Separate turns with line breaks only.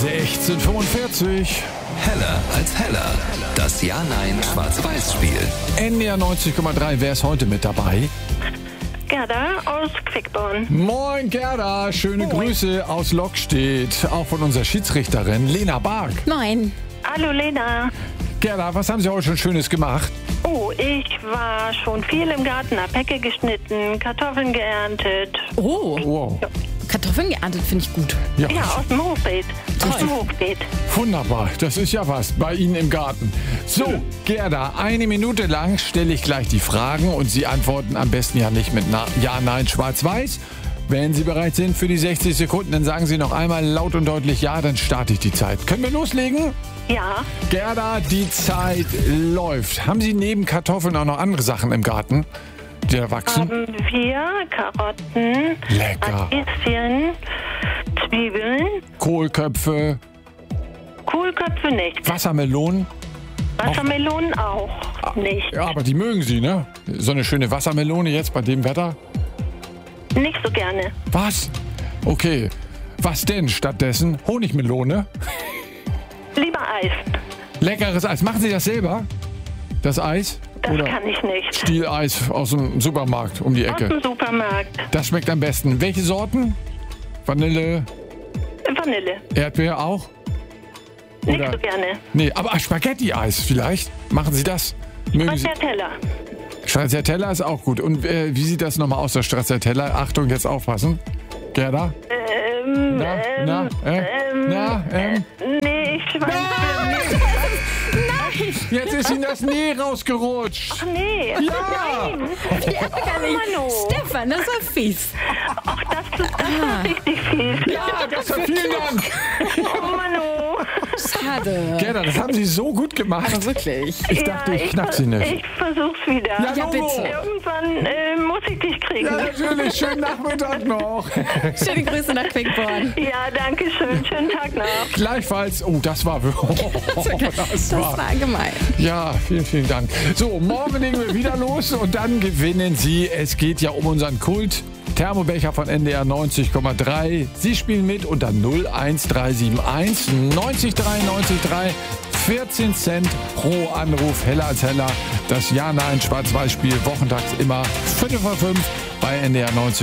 16:45.
Heller als Heller. Das Ja-Nein-Schwarz-Weiß-Spiel.
NDR 90,3. Wer ist heute mit dabei?
Gerda aus Quickborn.
Moin Gerda, schöne Grüße aus Lockstedt. Auch von unserer Schiedsrichterin Lena Bark.
Moin.
Hallo Lena.
Gerda, was haben Sie heute schon Schönes gemacht?
Oh, ich war schon viel im Garten, hab Hecke geschnitten, Kartoffeln geerntet.
Oh,
Wow.
Kartoffeln geerntet finde ich gut.
Ja,
Ja, aus dem Hochbeet. Aus dem Hochbeet.
wunderbar. Das ist ja was bei Ihnen im Garten. So, Gerda, 1 Minute lang stelle ich gleich die Fragen und Sie antworten am besten ja nicht mit Ja, Nein, Schwarz-Weiß. Wenn Sie bereit sind für die 60 Sekunden, dann sagen Sie noch einmal laut und deutlich Ja, dann starte ich die Zeit. Können wir loslegen?
Ja,
Gerda, die Zeit läuft. Haben Sie neben Kartoffeln auch noch andere Sachen im Garten, die da wachsen?
haben wir Karotten,
Lecker.
Radieschen, Zwiebeln,
Kohlköpfe,
Kohlköpfe nicht,
Wassermelonen.
Wassermelonen auch nicht.
Ja, aber die mögen Sie, ne? So eine schöne Wassermelone jetzt bei dem Wetter.
Nicht so gerne.
Was? Okay. Was denn stattdessen? Honigmelone?
Lieber Eis.
Leckeres Eis. Machen Sie das selber? Das Eis?
Das
Oder
kann ich nicht.
Stieleis aus dem Supermarkt um die
Aus
Ecke?
dem Supermarkt.
Das schmeckt am besten. Welche Sorten? Vanille,
Vanille.
Erdbeer auch?
Nicht
Oder-
so gerne.
Nee, aber Spaghetti-Eis vielleicht? Machen Sie das? Mögen Sie?
Stracciatella.
Stracciatella ist auch gut. Und wie sieht das nochmal aus, der Stracciatella? Achtung, jetzt aufpassen. Gerda?
Nee, ich weiß
Jetzt ist Ihnen das Nee rausgerutscht.
Ach nee.
Ja!
Nein.
Ärgerlich. Stefan, das war fies.
Ach, das war richtig fies.
Ja, Gastro, vielen Dank.
Oh Mann, oh.
Schade.
Gerda, das haben Sie so gut gemacht.
Aber wirklich.
Ich dachte, ich knack Sie nicht.
Ich versuch's wieder.
Ja, bitte.
Irgendwann muss ich dich kriegen.
Ja, natürlich. Schönen Nachmittag noch.
Schöne Grüße nach Quickborn.
Ja, danke schön. Schönen Tag noch.
Gleichfalls. Oh, das war...
Das war gemein.
Ja, vielen, vielen Dank. So, morgen legen wir wieder los und dann gewinnen Sie. Es geht ja um unseren Kult. Thermobecher von NDR 90,3. Sie spielen mit unter 01371 90 3 90 3. 14 Cent pro Anruf. Heller als Heller. Das Ja-Nein-Schwarz-Weiß-Spiel wochentags immer 5 vor 5 bei NDR 90.